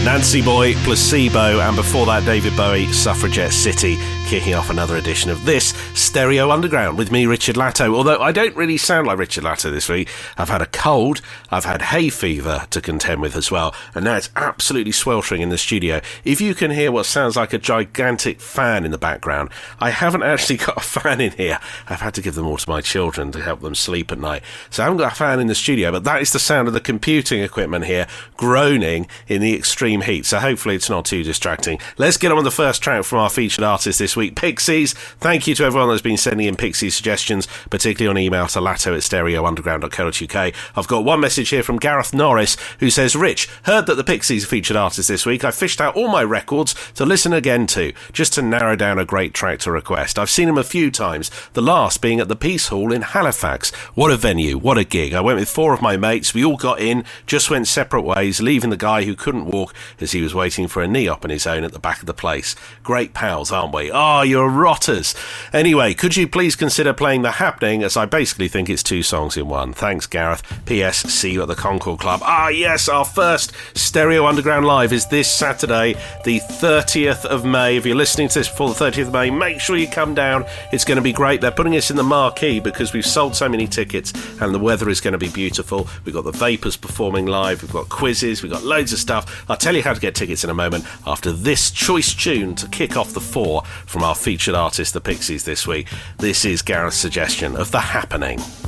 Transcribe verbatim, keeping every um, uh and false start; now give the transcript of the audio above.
Nancy Boy, Placebo, and before that David Bowie, Suffragette City, kicking off another edition of this Stereo Underground with me, Richard Latto. Although I don't really sound like Richard Latto this week. I've had a cold, I've had hay fever to contend with as well, and now it's absolutely sweltering in the studio. If you can hear what sounds like a gigantic fan in the background, I haven't actually got a fan in here. I've had to give them all to my children to help them sleep at night. So I haven't got a fan in the studio, but that is the sound of the computing equipment here groaning in the extreme heat, so hopefully it's not too distracting. Let's get on with the first track from our featured artist this week, Pixies. Thank you to everyone that's been sending in Pixies suggestions, particularly on email to latto at stereo underground dot co dot uk. I've got one message here from Gareth Norris, who says, Rich, heard that the Pixies are featured artist this week. I fished out all my records to listen again to, just to narrow down a great track to request. I've seen them a few times, the last being at the Peace Hall in Halifax. What a venue, what a gig. I went with four of my mates, we all got in, just went separate ways, leaving the guy who couldn't walk as he was waiting for a knee-op on his own at the back of the place. Great pals, aren't we? Oh, you're rotters. Anyway, could you please consider playing The Happening, as I basically think it's two songs in one. Thanks, Gareth. P S. See you at the Concord Club. Ah, yes, our first Stereo Underground Live is this Saturday, the thirtieth of May. If you're listening to this before the thirtieth of May, make sure you come down. It's going to be great. They're putting us in the marquee because we've sold so many tickets and the weather is going to be beautiful. We've got the Vapors performing live. We've got quizzes. We've got loads of stuff. I'll tell you how to get tickets in a moment after this choice tune to kick off the four from our featured artist, the Pixies, this week. This is Gareth's suggestion of The Happening.